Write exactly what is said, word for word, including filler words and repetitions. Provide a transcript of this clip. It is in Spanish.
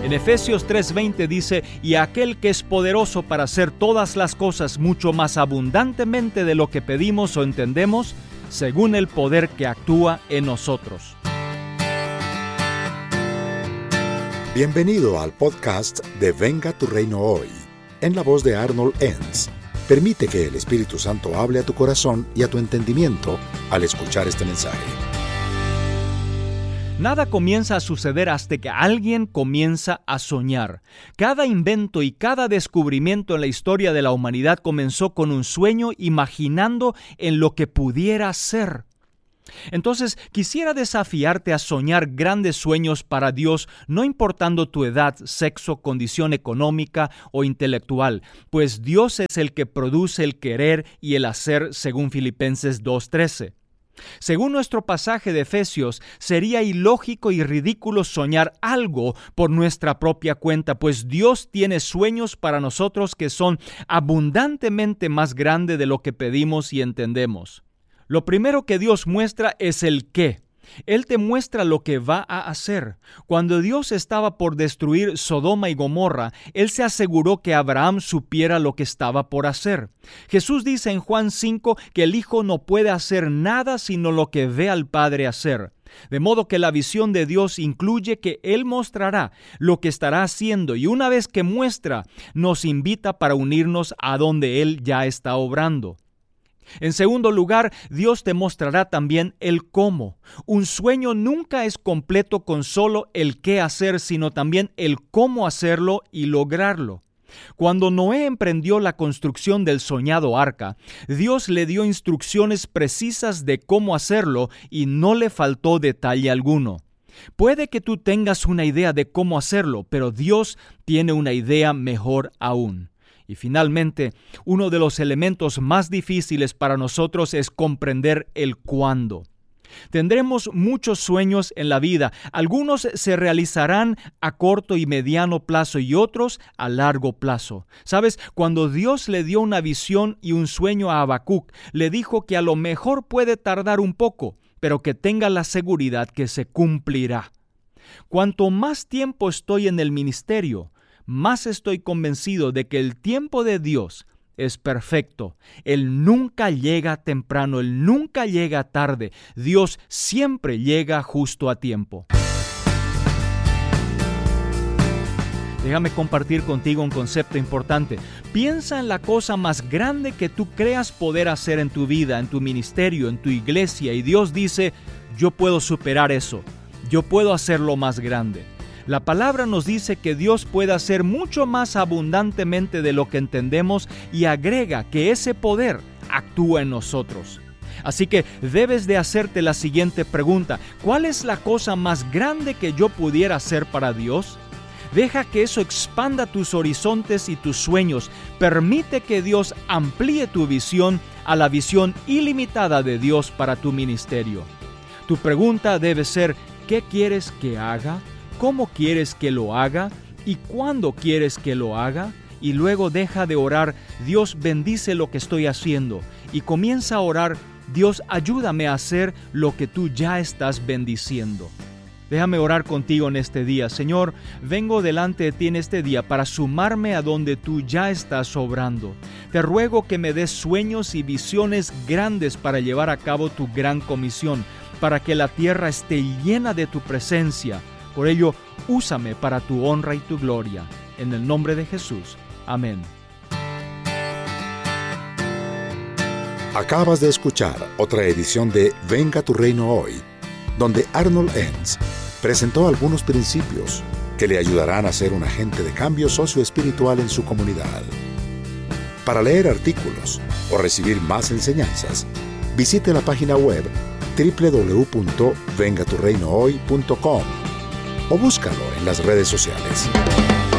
En Efesios tres veinte dice, y aquel que es poderoso para hacer todas las cosas mucho más abundantemente de lo que pedimos o entendemos, según el poder que actúa en nosotros. Bienvenido al podcast de Venga tu Reino Hoy, en la voz de Arnold Enns. Permite que el Espíritu Santo hable a tu corazón y a tu entendimiento al escuchar este mensaje. Nada comienza a suceder hasta que alguien comienza a soñar. Cada invento y cada descubrimiento en la historia de la humanidad comenzó con un sueño imaginando en lo que pudiera ser. Entonces, quisiera desafiarte a soñar grandes sueños para Dios, no importando tu edad, sexo, condición económica o intelectual, pues Dios es el que produce el querer y el hacer, según Filipenses dos trece. Según nuestro pasaje de Efesios, sería ilógico y ridículo soñar algo por nuestra propia cuenta, pues Dios tiene sueños para nosotros que son abundantemente más grandes de lo que pedimos y entendemos. Lo primero que Dios muestra es el qué. Él te muestra lo que va a hacer. Cuando Dios estaba por destruir Sodoma y Gomorra, Él se aseguró que Abraham supiera lo que estaba por hacer. Jesús dice en Juan cinco que el Hijo no puede hacer nada sino lo que ve al Padre hacer. De modo que la visión de Dios incluye que Él mostrará lo que estará haciendo y una vez que muestra, nos invita para unirnos a donde Él ya está obrando. En segundo lugar, Dios te mostrará también el cómo. Un sueño nunca es completo con solo el qué hacer, sino también el cómo hacerlo y lograrlo. Cuando Noé emprendió la construcción del soñado arca, Dios le dio instrucciones precisas de cómo hacerlo y no le faltó detalle alguno. Puede que tú tengas una idea de cómo hacerlo, pero Dios tiene una idea mejor aún. Y finalmente, uno de los elementos más difíciles para nosotros es comprender el cuándo. Tendremos muchos sueños en la vida. Algunos se realizarán a corto y mediano plazo y otros a largo plazo. ¿Sabes? Cuando Dios le dio una visión y un sueño a Habacuc, le dijo que a lo mejor puede tardar un poco, pero que tenga la seguridad que se cumplirá. Cuanto más tiempo estoy en el ministerio, más estoy convencido de que el tiempo de Dios es perfecto. Él nunca llega temprano, Él nunca llega tarde. Dios siempre llega justo a tiempo. Déjame compartir contigo un concepto importante. Piensa en la cosa más grande que tú creas poder hacer en tu vida, en tu ministerio, en tu iglesia, y Dios dice, yo puedo superar eso, yo puedo hacerlo más grande. La palabra nos dice que Dios puede hacer mucho más abundantemente de lo que entendemos y agrega que ese poder actúa en nosotros. Así que debes de hacerte la siguiente pregunta: ¿cuál es la cosa más grande que yo pudiera hacer para Dios? Deja que eso expanda tus horizontes y tus sueños. Permite que Dios amplíe tu visión a la visión ilimitada de Dios para tu ministerio. Tu pregunta debe ser: ¿qué quieres que haga? ¿Cómo quieres que lo haga? ¿Y cuándo quieres que lo haga? Y luego deja de orar, Dios bendice lo que estoy haciendo. Y comienza a orar, Dios ayúdame a hacer lo que tú ya estás bendiciendo. Déjame orar contigo en este día. Señor, vengo delante de ti en este día para sumarme a donde tú ya estás obrando. Te ruego que me des sueños y visiones grandes para llevar a cabo tu gran comisión, para que la tierra esté llena de tu presencia. Por ello, úsame para tu honra y tu gloria. En el nombre de Jesús. Amén. Acabas de escuchar otra edición de Venga tu Reino Hoy, donde Arnold Enns presentó algunos principios que le ayudarán a ser un agente de cambio socioespiritual en su comunidad. Para leer artículos o recibir más enseñanzas, visite la página web doble u doble u doble u punto venga tu reino hoy punto com o búscalo en las redes sociales.